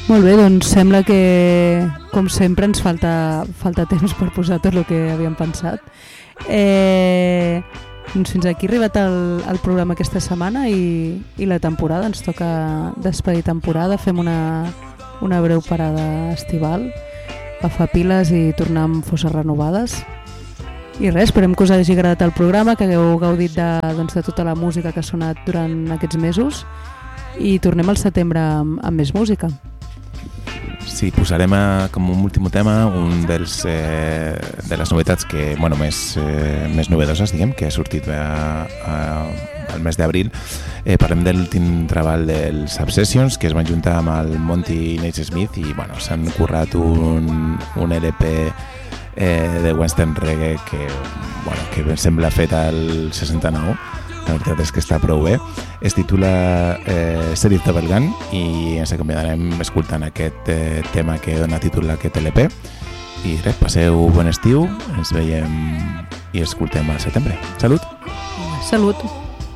Molt bé, doncs sembla que, com sempre, ens falta temps per posar tot el que havíem pensat. Doncs fins aquí ha arribat el programa aquesta setmana i la temporada. Ens toca despedir temporada, fem una breu parada estival, agafar piles i tornar amb fosses renovades. I res, esperem que us hagi agradat el programa, que hagueu gaudit de tota la música que ha sonat durant aquests mesos i tornem al setembre amb més música. Sí, posarem com un últim tema un de les novetats que, bueno, més novedoses, diguem, que ha sortit al mes d'abril. Parlem de l'últim treball dels Obsessions, que es van juntar amb el Monty Naismith i, bueno, s'han currat un LP de Western Reggae que sembla fet al 69. La veritat és que està prou bé. Es titula Sheriff Double Gun i ens acomiadarem escoltant aquest tema que dona títol a aquest LP. I res, passeu bon estiu, ens veiem i escoltem al setembre. Salut! Salut!